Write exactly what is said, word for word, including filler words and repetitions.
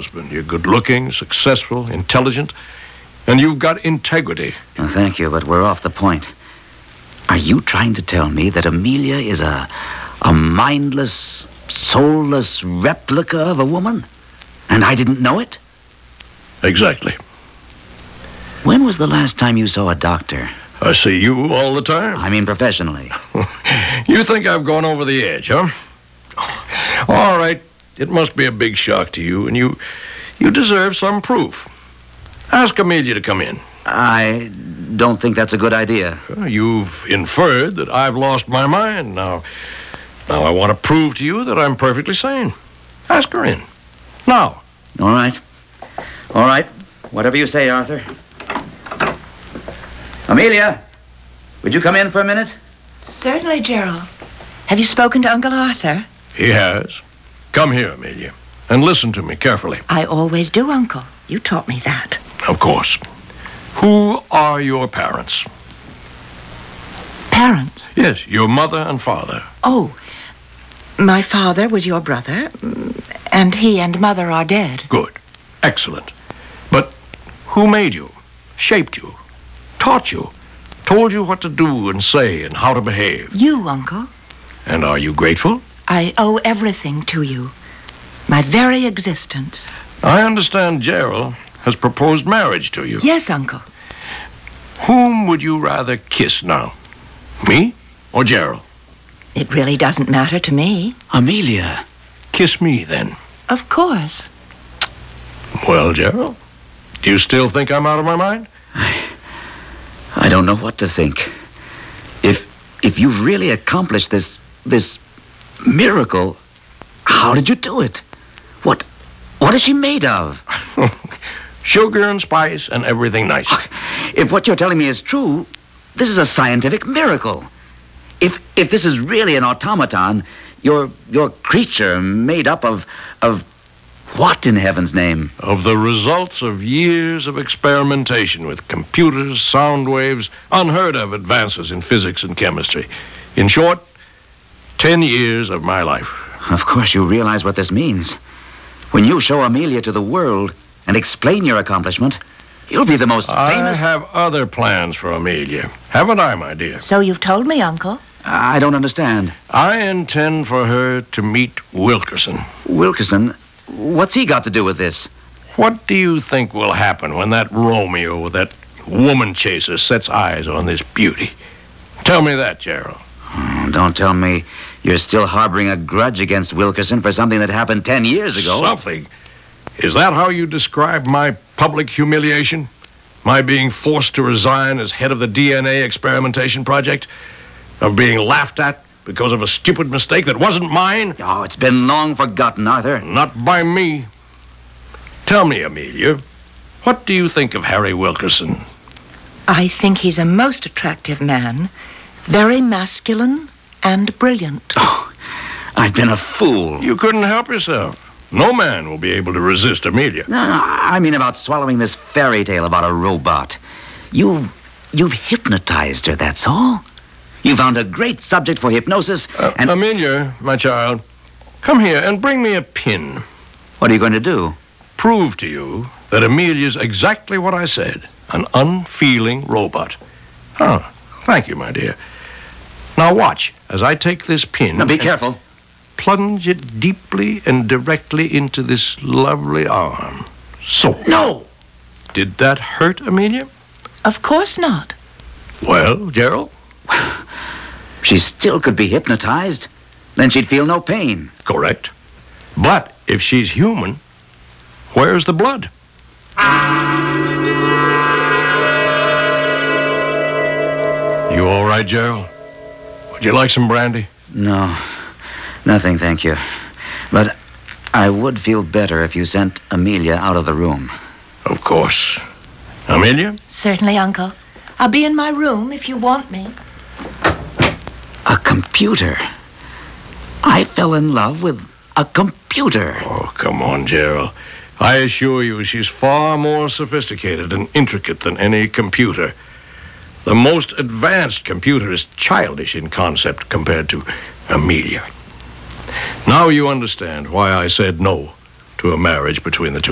husband. You're good-looking, successful, intelligent, and you've got integrity. Well, thank you, but we're off the point. Are you trying to tell me that Amelia is a, a mindless, soulless replica of a woman? And I didn't know it? Exactly. When was the last time you saw a doctor? I see you all the time. I mean professionally. You think I've gone over the edge, huh? All right. It must be a big shock to you, and you, you deserve some proof. Ask Amelia to come in. I don't think that's a good idea. You've inferred that I've lost my mind. Now, now I want to prove to you that I'm perfectly sane. Ask her in. Now. All right. All right. Whatever you say, Arthur. Amelia, would you come in for a minute? Certainly, Gerald. Have you spoken to Uncle Arthur? He has. Come here, Amelia, and listen to me carefully. I always do, Uncle. You taught me that. Of course. Who are your parents? Parents? Yes, your mother and father. Oh, my father was your brother, and he and mother are dead. Good. Excellent. But who made you, shaped you, taught you, told you what to do and say and how to behave? You, Uncle. And are you grateful? I owe everything to you. My very existence. I understand Gerald has proposed marriage to you. Yes, Uncle. Whom would you rather kiss now? Me or Gerald? It really doesn't matter to me. Amelia. Kiss me, then. Of course. Well, Gerald, do you still think I'm out of my mind? I, I don't know what to think. If if you've really accomplished this this miracle, how did you do it? What what is she made of? Sugar and spice and everything nice. If what you're telling me is true, this is a scientific miracle. If if this is really an automaton, your your creature made up of of what in heaven's name? Of the results of years of experimentation with computers, sound waves, unheard of advances in physics and chemistry. In short, ten years of my life. Of course you realize what this means. When you show Amelia to the world and explain your accomplishment, you'll be the most famous... I have other plans for Amelia. Haven't I, my dear? So you've told me, Uncle. I don't understand. I intend for her to meet Wilkerson. Wilkerson? What's he got to do with this? What do you think will happen when that Romeo, that woman chaser, sets eyes on this beauty? Tell me that, Gerald. Oh, don't tell me you're still harboring a grudge against Wilkerson for something that happened ten years ago. Something? Is that how you describe my public humiliation? My being forced to resign as head of the D N A experimentation project? Of being laughed at because of a stupid mistake that wasn't mine? Oh, it's been long forgotten, Arthur. Not by me. Tell me, Amelia, what do you think of Harry Wilkerson? I think he's a most attractive man, very masculine and brilliant. Oh, I've been a fool. You couldn't help yourself. No man will be able to resist Amelia. No, no, I mean about swallowing this fairy tale about a robot. You've, you've hypnotized her, that's all. You found a great subject for hypnosis, uh, and... Amelia, my child, come here and bring me a pin. What are you going to do? Prove to you that Amelia's exactly what I said, an unfeeling robot. Oh, thank you, my dear. Now watch as I take this pin... Now, be careful. Plunge it deeply and directly into this lovely arm. So. No! Did that hurt, Amelia? Of course not. Well, Gerald? She still could be hypnotized. Then she'd feel no pain. Correct. But if she's human, where's the blood? You all right, Gerald? Would you like some brandy? No, nothing, thank you. But I would feel better if you sent Amelia out of the room. Of course. Amelia? Certainly, Uncle. I'll be in my room if you want me. A computer. I fell in love with a computer. Oh, come on, Gerald. I assure you she's far more sophisticated and intricate than any computer. The most advanced computer is childish in concept compared to Amelia. Now you understand why I said no to a marriage between the two.